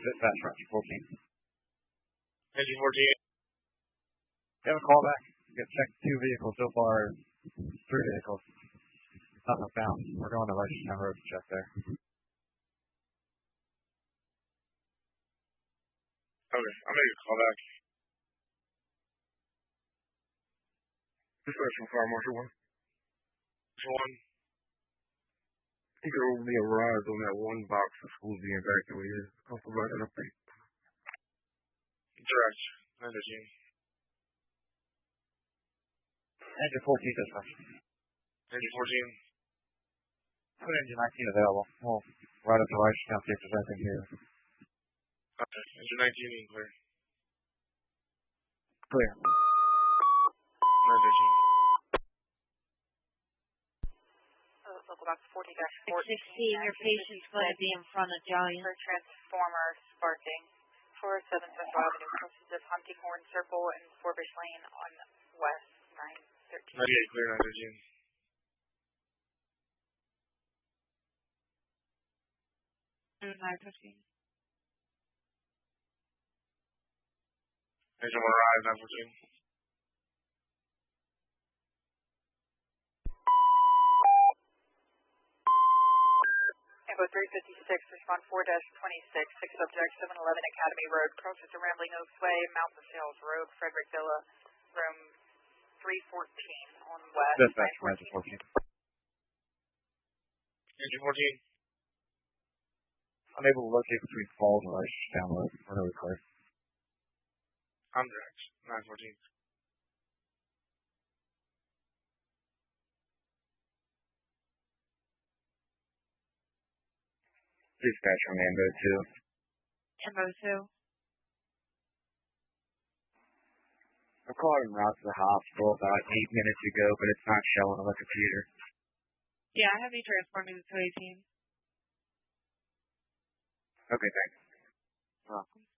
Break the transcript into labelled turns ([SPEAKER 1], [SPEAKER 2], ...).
[SPEAKER 1] Dispatch, Roger 14.
[SPEAKER 2] Engine 14.
[SPEAKER 1] You have a call back. You got checked 2 vehicles so far, 3 vehicles. Nothing found. We're going to Rice Road to check there.
[SPEAKER 2] Okay, I'm going to call back.
[SPEAKER 3] Dispatch from Fire Marshal 1.
[SPEAKER 2] Marshal 1.
[SPEAKER 3] He could only arrived on that one box of schools being evacuated. I'll provide an update.
[SPEAKER 2] Direct. 913.
[SPEAKER 1] Engine 14 dispatch.
[SPEAKER 2] Engine 14.
[SPEAKER 1] Put engine 19 available. We'll ride up to Rice Town, see if there's anything here.
[SPEAKER 2] Okay, engine 19 being clear.
[SPEAKER 1] Clear.
[SPEAKER 2] 913.
[SPEAKER 4] Local box 40-14.
[SPEAKER 5] 16, your patient's going to be in front of Giant.
[SPEAKER 4] For transformer sparking. 407 Central Avenue, crosses of Huntinghorn Circle and Forbush Lane on West 913.
[SPEAKER 2] 98 clear, 913.
[SPEAKER 5] 915.
[SPEAKER 2] Engine 1 arrived, 914.
[SPEAKER 4] Info 356, respond 4-26, 6 subject, 711 Academy Road, crosses to Rambling Oaks Way, Mountain Sales Road, Frederick Villa, room 314 on West.
[SPEAKER 1] Dispatch, Roger 14.
[SPEAKER 2] Engine 14.
[SPEAKER 1] Unable to locate between Falls and Rice Town Road. We're really clear.
[SPEAKER 2] I'm direct. 914.
[SPEAKER 1] Dispatch from Ambo 2.
[SPEAKER 5] Ambo 2.
[SPEAKER 1] I'm calling en route to the hospital about 8 minutes ago, but it's not showing on the computer.
[SPEAKER 5] Yeah, I have you transporting to 218.
[SPEAKER 1] Okay, thanks.
[SPEAKER 5] You're welcome.